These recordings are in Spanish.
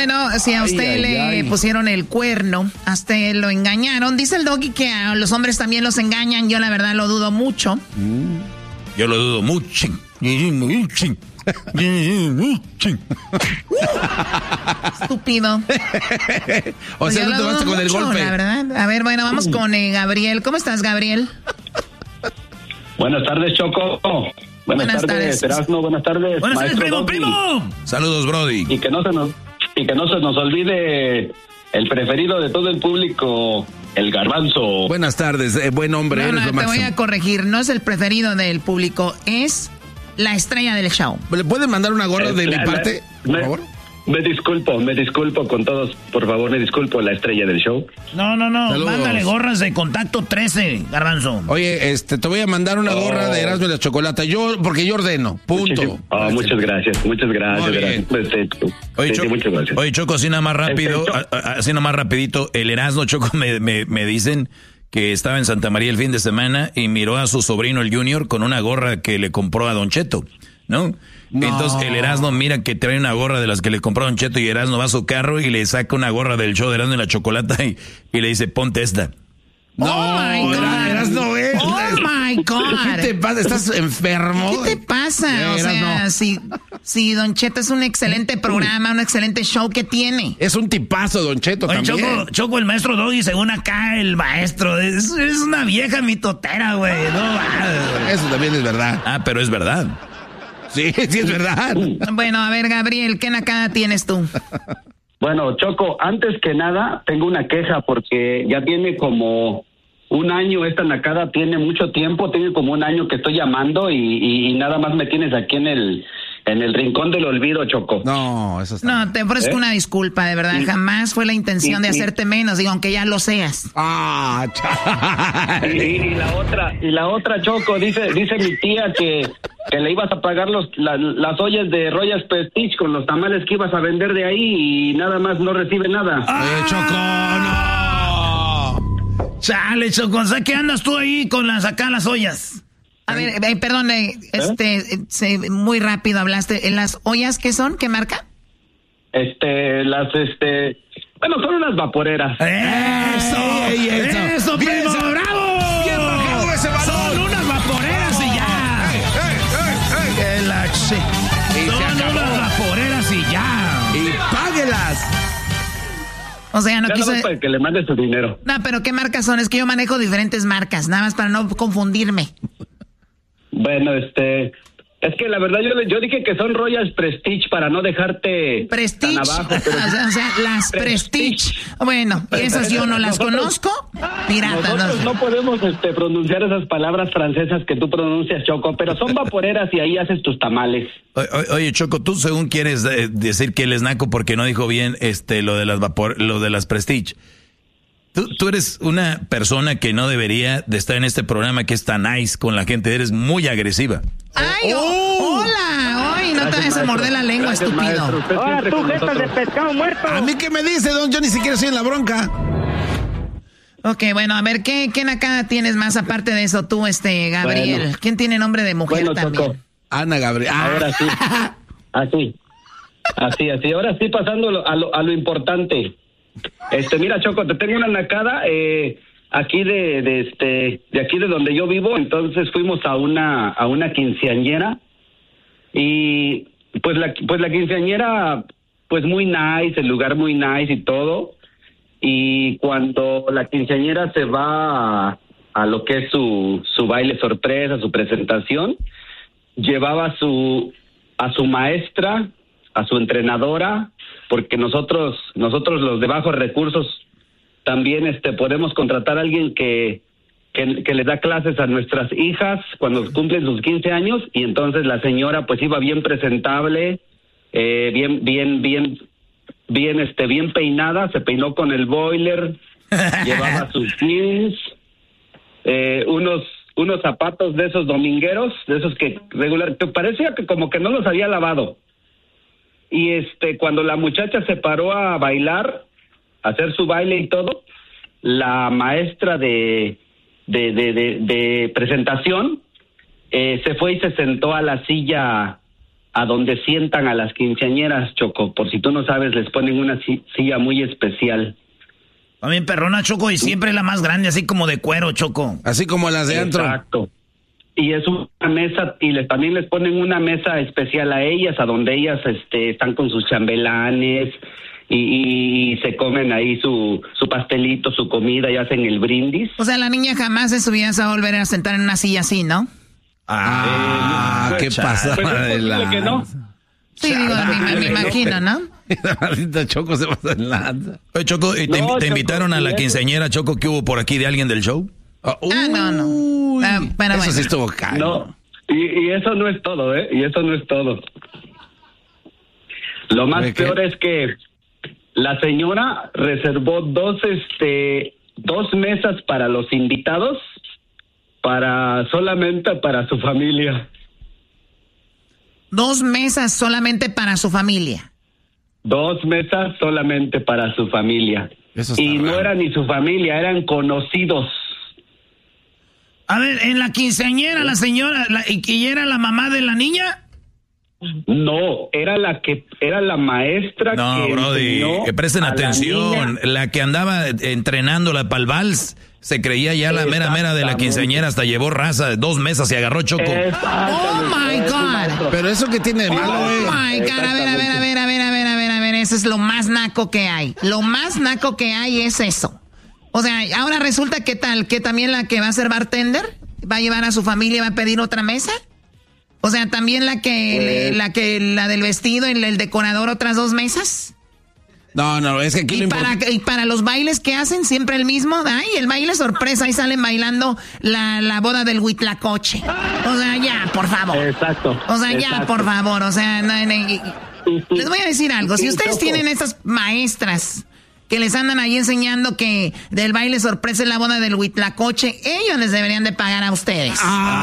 Bueno, si a usted le pusieron el cuerno, a usted lo engañaron. Dice el Doggy que a los hombres también los engañan. Yo la verdad lo dudo mucho. Yo lo dudo mucho. Estúpido. O sea, no te vas con el golpe. La verdad. A ver, bueno, vamos con Gabriel. ¿Cómo estás, Gabriel? Buenas tardes, Choco. Buenas tardes, Erasmo. Buenas tardes, Buenas tardes, Maestro primo. Saludos, Brody. Y que no se nos olvide el preferido de todo el público, el Garbanzo. Buenas tardes, buen hombre. No, te voy a corregir. No es el preferido del público, es la estrella del show. ¿Le pueden mandar una gorra de mi parte, por favor? Me disculpo con todos, por favor, me disculpo, la estrella del show. No, Saludos. mándale gorras de contacto 13, Garbanzo. Oye, te voy a mandar una gorra de Erasmo y la Chocolata, porque yo ordeno, punto. Muchas gracias. Oye, Choco, así nada más rápido, así nada más rapidito, el Erasmo, Choco, me dicen que estaba en Santa María el fin de semana y miró a su sobrino, el Junior, con una gorra que le compró a Don Cheto, ¿no? Entonces el Erasmo mira que trae una gorra de las que le compró Don Cheto y Erasmo va a su carro y le saca una gorra del show de Erasmo y la Chocolata y le dice, ponte esta. Oh my God. ¿Qué te pasa? ¿Estás enfermo? ¿Qué te pasa? O sea, si Don Cheto es un excelente programa, un excelente show, ¿qué tiene? Es un tipazo, Don Cheto. Oye, también. Choco, el maestro Doggy, según acá, el maestro, es una vieja mitotera, güey. No, eso también es verdad. Ah, pero es verdad. Sí, es verdad. Bueno, a ver, Gabriel, ¿qué nacada tienes tú? Bueno, Choco, antes que nada, tengo una queja porque ya tiene como un año, esta nacada tiene mucho tiempo, tiene como un año que estoy llamando y nada más me tienes aquí en el rincón del olvido, Choco. No, eso está... No, te ofrezco una disculpa, de verdad, jamás fue la intención de hacerte menos, digo, aunque ya lo seas. Y la otra, Choco, dice mi tía que le ibas a pagar las ollas de Royal Prestige con los tamales que ibas a vender de ahí y nada más no recibe nada. Choco, no. Chale, Choco, o sea, ¿qué andas tú ahí con las ollas? A ver, perdón, muy rápido hablaste. ¿Las ollas qué son? ¿Qué marca? Bueno, son unas vaporeras. ¡Eso, primo! ¡Bravo! ¡Bien bajado ese balón! Son unas vaporeras y ya. Son unas vaporeras y ya. ¡Y páguelas! O sea, no quiso... para que le mande su dinero. No, pero ¿qué marcas son? Es que yo manejo diferentes marcas, nada más para no confundirme. Bueno, es que la verdad yo dije que son Royal Prestige para no dejarte Prestige. tan abajo. Pero... o sea, las Prestige. Bueno, esas yo no las conozco. Pirata. Nosotros no podemos pronunciar esas palabras francesas que tú pronuncias, Choco, pero son vaporeras y ahí haces tus tamales. Oye, Choco, tú según quieres decir que él es naco porque no dijo bien lo de las Prestige. Tú eres una persona que no debería de estar en este programa que es tan nice con la gente. Eres muy agresiva. ¡Ay, hola! ¡Ay, no te vayas a morder la lengua, Gracias, estúpido! Maestro, Ahora tú, jetas de pescado muerto. ¿A mí qué me dice, don? Yo ni siquiera estoy en la bronca. Ok, bueno, a ver, ¿qué nacada tienes más aparte de eso tú, Gabriel? Bueno. ¿Quién tiene nombre de mujer también? Choco, Ana Gabriel. ahora sí. Así. Ahora sí, pasando a lo importante. Mira, Choco, te tengo una nacada aquí de aquí de donde yo vivo. Entonces fuimos a una quinceañera y pues la quinceañera pues muy nice, el lugar muy nice y todo. Y cuando la quinceañera se va a lo que es su baile sorpresa, su presentación, llevaba a su maestra, a su entrenadora, porque nosotros los de bajos recursos también podemos contratar a alguien que le da clases a nuestras hijas cuando cumplen sus 15 años, y entonces la señora pues iba bien presentable, bien peinada, se peinó con el boiler, llevaba sus jeans, unos zapatos de esos domingueros, de esos que regular, te parecía que como que no los había lavado. Y cuando la muchacha se paró a bailar, a hacer su baile y todo, la maestra de presentación se fue y se sentó a la silla a donde sientan a las quinceañeras, Choco. Por si tú no sabes, les ponen una silla muy especial. También perrona, Choco, y siempre la más grande, así como de cuero, Choco. Así como las de antro. Exacto. Y es una mesa, y también les ponen una mesa especial a ellas, a donde ellas están con sus chambelanes y se comen ahí su pastelito, su comida y hacen el brindis. O sea, la niña jamás en su vida se va a volver a sentar en una silla así, ¿no? ¿Qué pasa? Pues es posible que no. Sí, digo, me imagino, ¿no? La maldita Choco se pasa en lanza. Oye, Choco, ¿y te Choco, invitaron a la quinceañera, Choco, que hubo por aquí de alguien del show? No. Pero eso sí bueno. estuvo caro. No, y eso no es todo, ¿eh? Y eso no es todo. Lo más peor es que la señora reservó dos mesas para los invitados, solamente para su familia. 2 mesas solamente para su familia. 2 mesas solamente para su familia. Eso está y no raro. era ni su familia, eran conocidos. A ver, en la quinceañera la señora, ¿y era la mamá de la niña? No, era la maestra No, que brody, enseñó que presten a la atención. niña. La que andaba entrenándola para el vals se creía ya la mera de la quinceañera, hasta llevó raza, 2 mesas y agarró Choco. Oh my God. Pero eso que tiene de malo, Oh my God, a ver. Eso es lo más naco que hay. Lo más naco que hay es eso. O sea, ahora resulta que tal, que también la que va a ser bartender va a llevar a su familia y va a pedir otra mesa. O sea, también la del vestido y el decorador otras 2 mesas. No, es que aquí lo importante. Y para los bailes que hacen siempre el mismo. Ay, el baile sorpresa, ahí salen bailando la boda del Huitlacoche. O sea, ya, por favor. Exacto. O sea, ya, exacto. por favor. O sea, les voy a decir algo. Si ustedes tienen esas maestras que les andan ahí enseñando que del baile sorpresa es la boda del Huitlacoche, ellos les deberían de pagar a ustedes.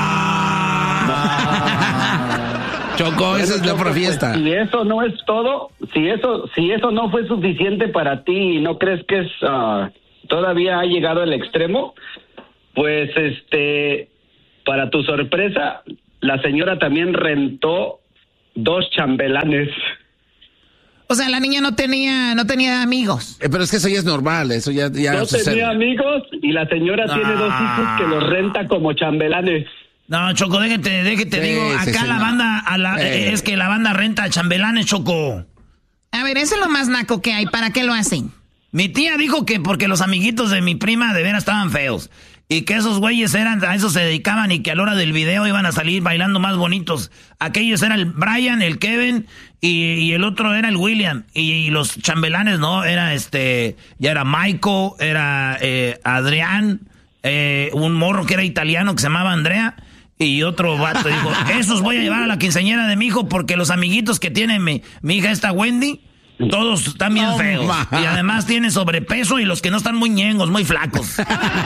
Choco, esa es la otra fiesta. Si eso no es todo, si eso no fue suficiente para ti y no crees que es todavía ha llegado al extremo, pues para tu sorpresa, la señora también rentó 2 chambelanes. O sea, la niña no tenía amigos. Pero es que eso ya es normal, eso ya No sucede. tenía amigos y la señora tiene 2 hijos que los renta como chambelanes. No, Choco, déjate, digo, acá sí, la no. banda, es que la banda renta chambelanes, Choco. A ver, eso es lo más naco que hay. ¿Para qué lo hacen? Mi tía dijo que porque los amiguitos de mi prima de veras estaban feos. Y que esos güeyes a eso se dedicaban y que a la hora del video iban a salir bailando más bonitos. Aquellos eran el Brian, el Kevin y el otro era el William. Y los chambelanes, ¿no? Era ya era Michael, era Adrián, un morro que era italiano que se llamaba Andrea. Y otro vato dijo, esos voy a llevar a la quinceañera de mi hijo porque los amiguitos que tiene mi hija esta Wendy, todos están bien feos. Y además tienen sobrepeso y los que no están muy ñengos, muy flacos.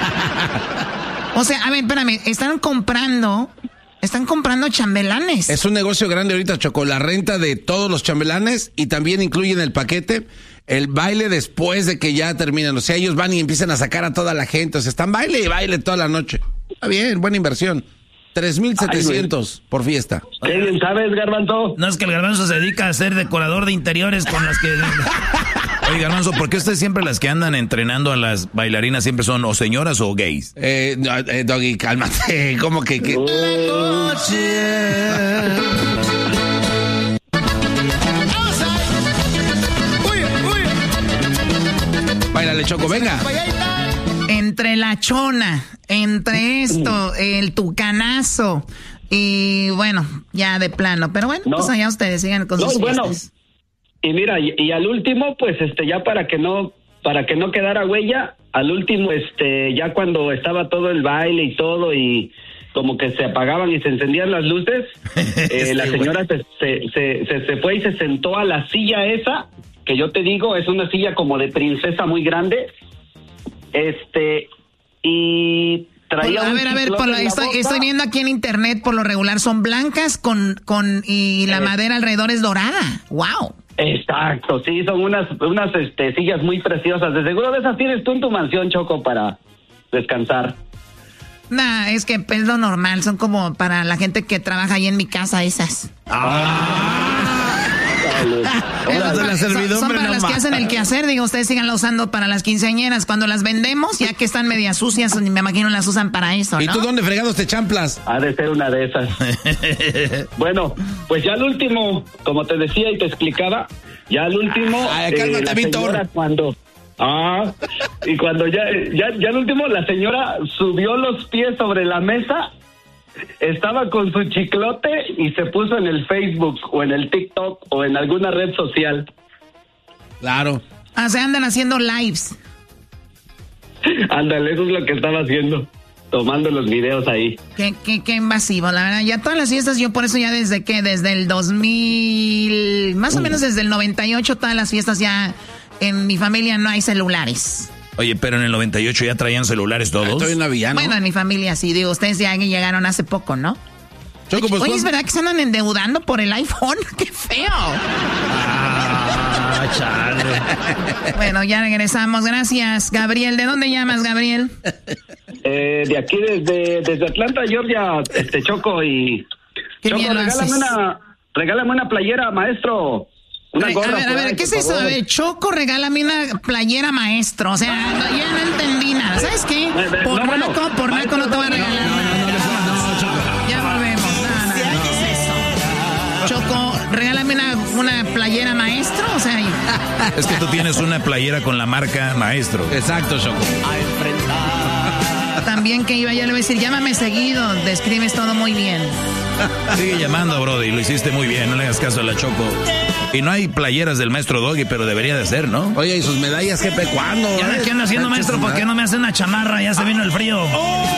O sea, a ver, espérame, están comprando chambelanes. Es un negocio grande ahorita, Choco, la renta de todos los chambelanes y también incluye en el paquete el baile después de que ya terminan. O sea, ellos van y empiezan a sacar a toda la gente. O sea, están baile y baile toda la noche. Está bien, buena inversión. 3,700 por fiesta. ¿Qué bien sabes, Garbanzo? No es que el Garbanzo se dedica a ser decorador de interiores con las que... Oye, Garbanzo, ¿por qué ustedes siempre las que andan entrenando a las bailarinas siempre son o señoras o gays? Doggy, cálmate. ¿Cómo que? Báilale, Choco, venga. Entre la chona, entre esto, el tucanazo y bueno, ya de plano. Pero bueno, pues allá ustedes sigan con sus fiestas. Y mira, y al último, pues ya para que no quedara huella, al último, ya cuando estaba todo el baile y todo y como que se apagaban y se encendían las luces, la señora se fue y se sentó a la silla esa, que yo te digo, es una silla como de princesa muy grande, y traía a ver, estoy viendo aquí en internet, por lo regular son blancas y la madera alrededor es dorada. Wow. Exacto, sí, son unas sillas muy preciosas. De seguro de esas tienes tú en tu mansión, Choco, para descansar. Nah, es que es lo normal, son como para la gente que trabaja ahí en mi casa esas. Son para las que hacen el quehacer, digo, ustedes síganla usando para las quinceañeras. Cuando las vendemos, ya que están medias sucias, me imagino las usan para eso, ¿no? ¿Y tú dónde fregados te champlas? Ha de ser una de esas. Bueno, pues ya al último, como te decía y te explicaba, ya al último, cálmate, la Víctor. señora cuando ya al último la señora subió los pies sobre la mesa, estaba con su chiclote y se puso en el Facebook o en el TikTok o en alguna red social. Claro. Se andan haciendo lives. Ándale, eso es lo que estaba haciendo, tomando los videos ahí. Qué invasivo, la verdad. Ya todas las fiestas, yo por eso ya desde el 2000, más o menos desde el 98, todas las fiestas ya en mi familia no hay celulares. Oye, pero en el 98 ya traían celulares todos. Estoy en Navidad, ¿no? Bueno, en mi familia sí, digo, ustedes ya llegaron hace poco, ¿no? Choco, pues, oye, ¿es verdad que se andan endeudando por el iPhone? ¡Qué feo! Chale. Bueno, ya regresamos. Gracias, Gabriel. ¿De dónde llamas, Gabriel? De aquí, desde Atlanta, Georgia, Choco, y... Qué Choco, bien lo haces. regálame una playera, maestro. Una gorra. A ver, ¿qué es eso? A ver, Choco, regálame una playera, maestro. O sea, ya no entendí nada. ¿Sabes qué? Por naco no te voy a regalar nada. Ya volvemos. No, ¿qué es eso? Choco, regálame una playera, maestro. O sea, Es que tú tienes una playera con la marca Maestro. Exacto, Choco. también que iba, ya le voy a decir, llámame seguido, describes todo muy bien. Sigue llamando, Brody, lo hiciste muy bien, no le hagas caso a la Choco. Y no hay playeras del maestro Doggy, pero debería de ser, ¿no? Oye, ¿y sus medallas qué? ¿Cuándo? ¿Ya qué anda haciendo, maestro? ¿Por qué no me hace una chamarra? Ya se vino el frío.